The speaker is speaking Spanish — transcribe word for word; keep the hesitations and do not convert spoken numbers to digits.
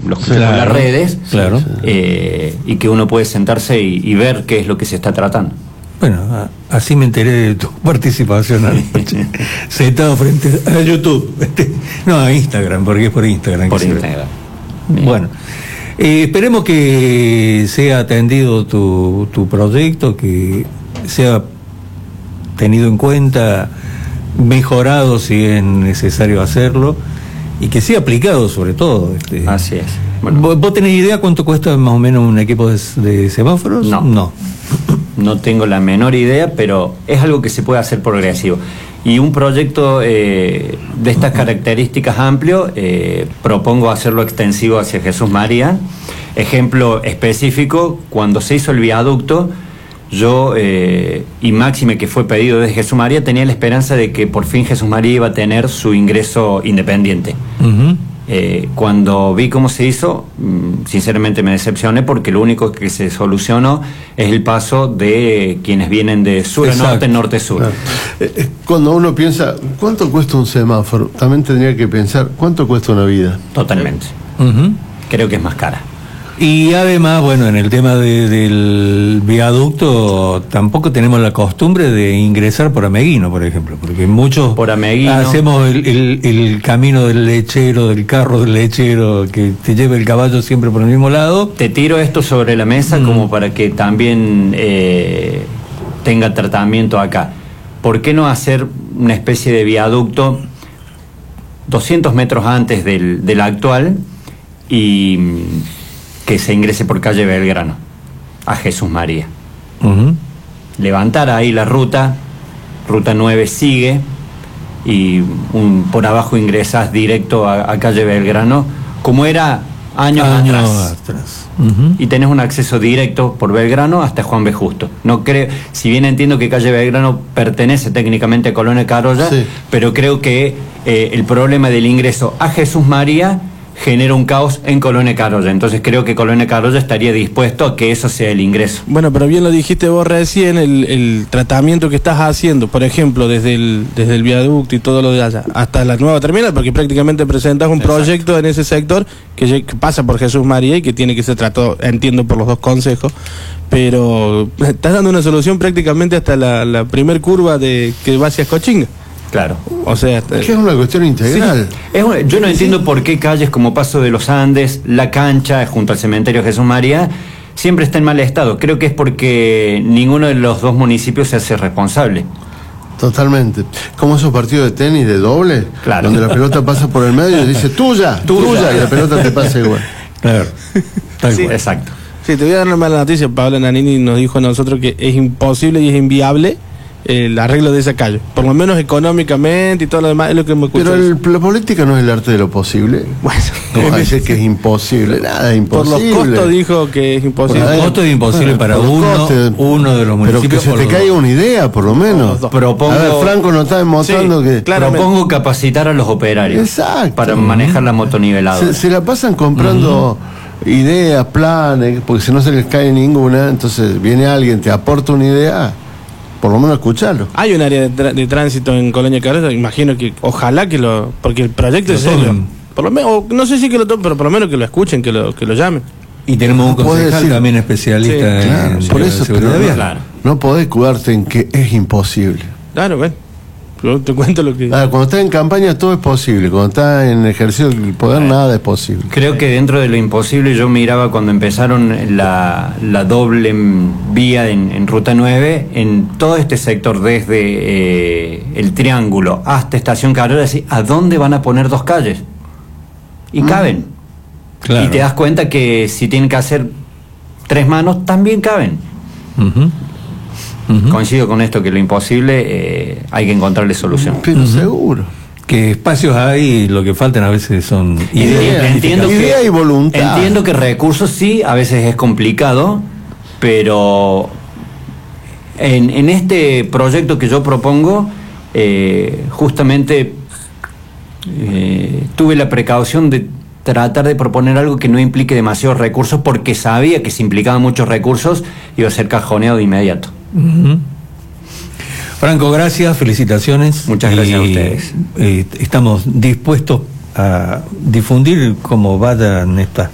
los que claro, las redes, claro. eh, y que uno puede sentarse y, y ver qué es lo que se está tratando. Bueno, a, así me enteré de tu participación anoche, sentado frente a YouTube, no, a Instagram, porque es por Instagram. Por que Instagram. Bueno, eh, esperemos que sea atendido tu, tu proyecto, que sea tenido en cuenta, mejorado si es necesario hacerlo, y que sea aplicado sobre todo. Este. Así es. Bueno. ¿Vos, ¿Vos tenés idea cuánto cuesta más o menos un equipo de, de semáforos? No. No. No tengo la menor idea, pero es algo que se puede hacer progresivo. Y un proyecto eh, de estas características amplio, eh, propongo hacerlo extensivo hacia Jesús María. Ejemplo específico, cuando se hizo el viaducto, yo, eh, y máxime que fue pedido desde Jesús María, tenía la esperanza de que por fin Jesús María iba a tener su ingreso independiente. Uh-huh. Eh, cuando vi cómo se hizo, sinceramente me decepcioné, porque lo único que se solucionó es el paso de quienes vienen de sur a norte, norte a sur. Claro. Eh, cuando uno piensa, ¿cuánto cuesta un semáforo? También tendría que pensar, ¿cuánto cuesta una vida? Totalmente. Uh-huh. Creo que es más cara. Y además, bueno, en el tema de, del viaducto tampoco tenemos la costumbre de ingresar por Ameguino, por ejemplo, porque muchos por Ameguino hacemos el, el, el camino del lechero, del carro del lechero, que te lleva el caballo siempre por el mismo lado. Te tiro esto sobre la mesa mm. como para que también eh, tenga tratamiento acá. ¿Por qué no hacer una especie de viaducto doscientos metros antes del, del actual y que se ingrese por calle Belgrano a Jesús María? Uh-huh. Levantar ahí la ruta, ruta nueve sigue, y un, por abajo ingresas directo a, a calle Belgrano, como era años, años atrás, atrás. Uh-huh. Y tenés un acceso directo por Belgrano hasta Juan B. Justo. No creo, si bien entiendo que calle Belgrano pertenece técnicamente a Colonia Carolla, sí, pero creo que eh, el problema del ingreso a Jesús María genera un caos en Colonia Carolla. Entonces creo que Colonia Carolla estaría dispuesto a que eso sea el ingreso. Bueno, pero bien lo dijiste vos recién, el, el tratamiento que estás haciendo, por ejemplo, desde el, desde el viaducto y todo lo de allá, hasta la nueva terminal, porque prácticamente presentas un Exacto. proyecto en ese sector que, que pasa por Jesús María y que tiene que ser tratado, entiendo, por los dos consejos, pero estás dando una solución prácticamente hasta la, la primer curva de que va hacia Cochinga. Claro. O sea, es que es una cuestión integral. Sí. Es una, yo no entiendo por qué calles como Paso de los Andes, La Cancha, junto al cementerio Jesús María, siempre está en mal estado. Creo que es porque ninguno de los dos municipios se hace responsable. Totalmente. Como esos partidos de tenis de doble, claro, donde la pelota pasa por el medio y dice tuya, tuya, tuya, y la pelota te pasa igual. Claro. Tal sí, cual. Exacto. Sí, te voy a dar una mala noticia. Pablo Nanini nos dijo a nosotros que es imposible y es inviable el arreglo de esa calle, por lo menos económicamente y todo lo demás, es lo que me escucho. Pero el, la política no es el arte de lo posible. Bueno, no va a decir que es imposible, nada es imposible. Por los costos dijo que es imposible. Por los costos es imposible bueno, para uno, costes, uno de los municipios. Pero que se te caiga una idea, por lo menos. Propongo, a ver, Franco nos está demostrando sí, que... Claramente. Propongo capacitar a los operarios. Exacto. Para manejar la motoniveladoras. Se, se la pasan comprando uh-huh. ideas, planes, porque si no se les cae ninguna, entonces viene alguien, te aporta una idea, por lo menos escucharlo. Hay un área de, tra- de tránsito en Colonia Carolla, imagino que, ojalá que lo, porque el proyecto es serio, por lo menos, no sé si que lo tomen, pero por lo menos que lo escuchen, que lo, que lo llamen. Y tenemos un concejal decir, también especialista sí, claro, en por eso, seguridad pero vial. No, claro. no podés cuidarte en que es imposible. Claro, bueno, yo te cuento lo que... Claro, cuando estás en campaña todo es posible, cuando estás en ejercicio del poder bueno, nada es posible. Creo que dentro de lo imposible yo miraba cuando empezaron la, la doble vía en, en Ruta nueve, en todo este sector desde eh, el Triángulo hasta Estación Carolla, así, ¿a dónde van a poner dos calles? Y mm. caben. Claro. Y te das cuenta que si tienen que hacer tres manos, también caben. Uh-huh. Uh-huh. Coincido con esto, que lo imposible eh, hay que encontrarle solución. Pero uh-huh. seguro. Que espacios hay, lo que faltan a veces son ideas. Entiendo, idea que, y voluntad. Entiendo que recursos sí, a veces es complicado, pero en, en este proyecto que yo propongo, eh, justamente eh, tuve la precaución de tratar de proponer algo que no implique demasiados recursos, porque sabía que si implicaba muchos recursos iba a ser cajoneado de inmediato. Uh-huh. Franco, gracias, felicitaciones. Muchas gracias y, a ustedes. Eh, estamos dispuestos a difundir cómo vayan estas